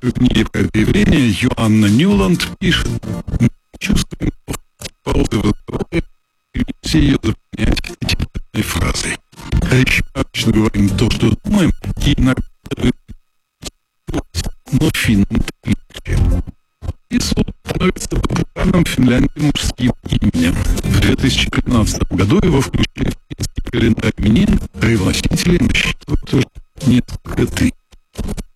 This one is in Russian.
в книге про это явление Йоанна Ньюланд пишет: «Мы чувствуем паузы в разговоре, и все ее заполнять этикетной фразой. А еще обычно говорим то, что думаем, и иногда но финнам легче». И слово становится популярным в Финляндии мужским именем. В 2015 году его включили в финский календарь именин, ревносителей на счету